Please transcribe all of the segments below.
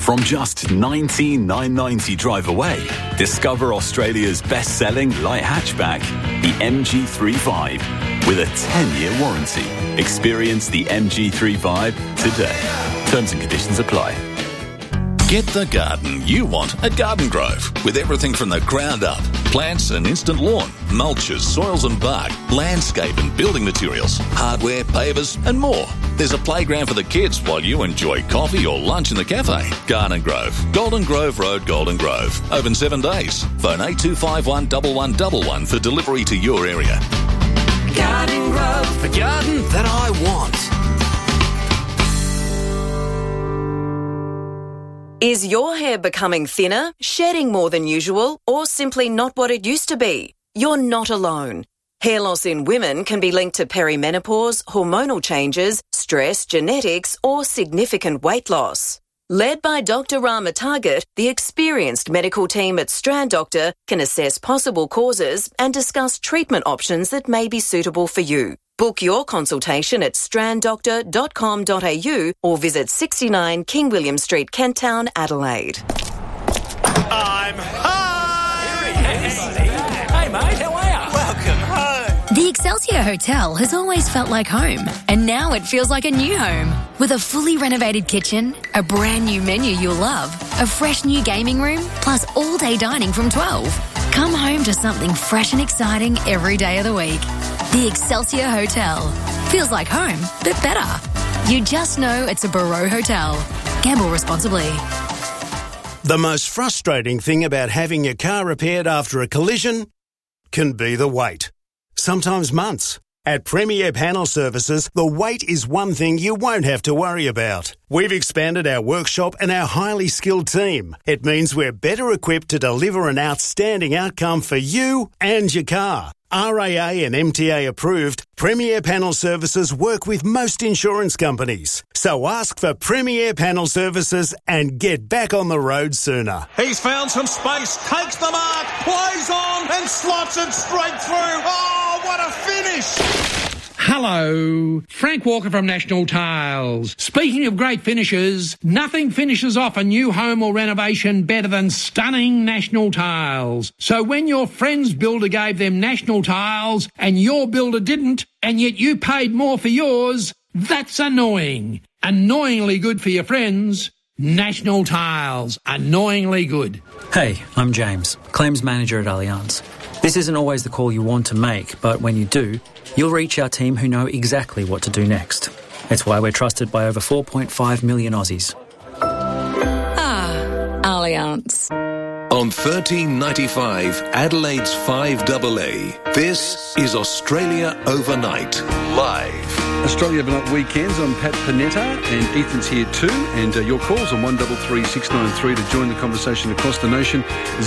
From just $19,990 drive away, discover Australia's best-selling light hatchback, the MG3 Vibe, with a 10-year warranty. Experience the MG3 Vibe today. Terms and conditions apply. Get the garden you want at Garden Grove, with everything from the ground up. Plants and instant lawn, mulches, soils and bark, landscape and building materials, hardware, pavers and more. There's a playground for the kids while you enjoy coffee or lunch in the cafe. Garden Grove, Golden Grove Road, Golden Grove. Open 7 days. Phone 8251 1111 for delivery to your area. Garden Grove, the garden that I want. Is your hair becoming thinner, shedding more than usual, or simply not what it used to be? You're not alone. Hair loss in women can be linked to perimenopause, hormonal changes, stress, genetics, or significant weight loss. Led by Dr. Rama Target, the experienced medical team at Strand Doctor can assess possible causes and discuss treatment options that may be suitable for you. Book your consultation at stranddoctor.com.au or visit 69 King William Street, Kent Town, Adelaide. I'm home! Hey, mate, how are you? Welcome home. The Excelsior Hotel has always felt like home, and now it feels like a new home. With a fully renovated kitchen, a brand new menu you'll love, a fresh new gaming room, plus all-day dining from 12. Come home to something fresh and exciting every day of the week. The Excelsior Hotel. Feels like home, but better. You just know it's a Barreau Hotel. Gamble responsibly. The most frustrating thing about having your car repaired after a collision can be the wait. Sometimes months. At Premier Panel Services, the wait is one thing you won't have to worry about. We've expanded our workshop and our highly skilled team. It means we're better equipped to deliver an outstanding outcome for you and your car. RAA and MTA approved, Premier Panel Services work with most insurance companies. So ask for Premier Panel Services and get back on the road sooner. He's found some space, takes the mark, plays on and slots it straight through. Oh, what a finish! Hello, Frank Walker from National Tiles. Speaking of great finishes, nothing finishes off a new home or renovation better than stunning National Tiles. So when your friend's builder gave them National Tiles and your builder didn't, and yet you paid more for yours, that's annoying. Annoyingly good for your friends. National Tiles. Annoyingly good. Hey, I'm James, Claims Manager at Allianz. This isn't always the call you want to make, but when you do, you'll reach our team who know exactly what to do next. It's why we're trusted by over 4.5 million Aussies. Allianz. On 1395 Adelaide's 5AA, this is Australia Overnight, live. Australia Overnight Weekends. I'm Pat Panetta and Ethan's here too. And your calls on 133693 to join the conversation across the nation.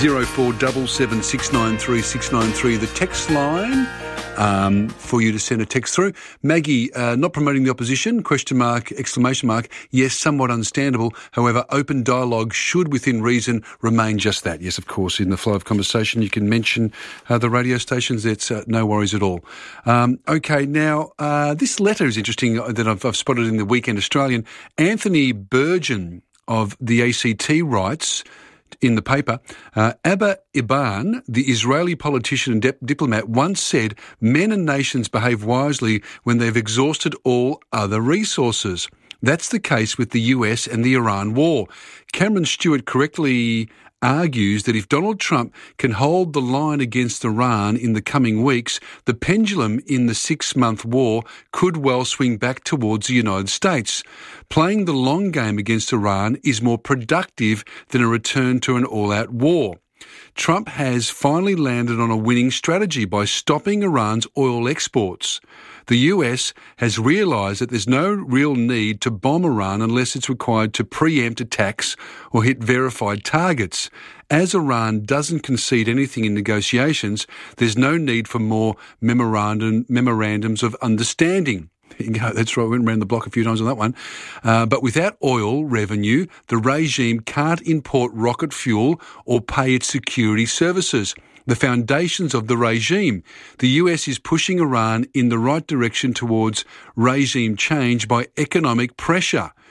0477693693. The text line for you to send a text through. Maggie, not promoting the opposition, question mark, exclamation mark. Yes, somewhat understandable. However, open dialogue should within reason remain just that. Yes, of course, in the flow of conversation you can mention the radio stations. It's no worries at all. Okay, now this letter is interesting that I've spotted in the Weekend Australian. Anthony Burgeon of the ACT writes in the paper, Abba Eban, the Israeli politician and diplomat, once said, men and nations behave wisely when they've exhausted all other resources. That's the case with the US and the Iran war. Cameron Stewart correctly argues that if Donald Trump can hold the line against Iran in the coming weeks, the pendulum in the 6-month war could well swing back towards the United States. Playing the long game against Iran is more productive than a return to an all-out war. Trump has finally landed on a winning strategy by stopping Iran's oil exports. The US has realised that there's no real need to bomb Iran unless it's required to preempt attacks or hit verified targets. As Iran doesn't concede anything in negotiations, there's no need for more memorandums of understanding. That's right, we went around the block a few times on that one. But without oil revenue, the regime can't import rocket fuel or pay its security services. The foundations of the regime. The US is pushing Iran in the right direction towards regime change by economic pressure.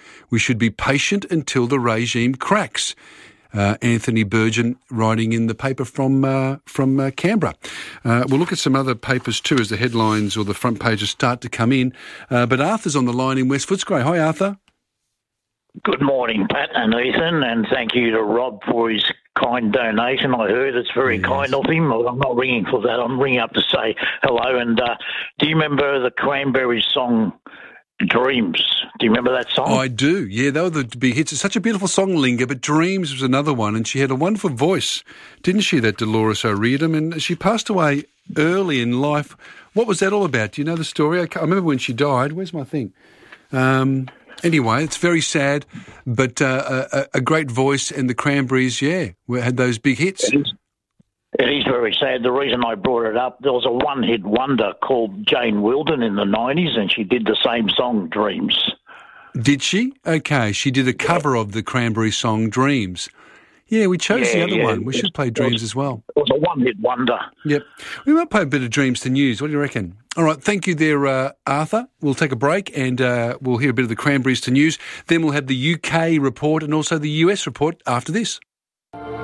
We should be patient until the regime cracks. Anthony Burgeon writing in the paper from Canberra. We'll look at some other papers too as the headlines or the front pages start to come in. But Arthur's on the line in West Footscray. Hi, Arthur. Good morning, Pat and Ethan, and thank you to Rob for his kind donation. I heard it's very kind of him. I'm not ringing for that. I'm ringing up to say hello. And do you remember the Cranberries song Dreams? Do you remember that song? Oh, I do. Yeah, they were the big hits. It's such a beautiful song, Linga, but Dreams was another one, and she had a wonderful voice, didn't she, that Dolores O'Riordan? And she passed away early in life. What was that all about? Do you know the story? I remember when she died. Where's my thing? Anyway, it's very sad, but a great voice, and the Cranberries, had those big hits. It is very sad. The reason I brought it up, there was a one-hit wonder called Jane Wilden in the 90s, and she did the same song, Dreams. Did she? Okay, she did a cover of the Cranberry song, Dreams. Yeah, we chose the other one. We should play Dreams as well. It was a one-hit wonder. Yep. We might play a bit of Dreams to News. What do you reckon? All right, thank you there, Arthur. We'll take a break and we'll hear a bit of the Cranberries to News. Then we'll have the UK report and also the US report after this.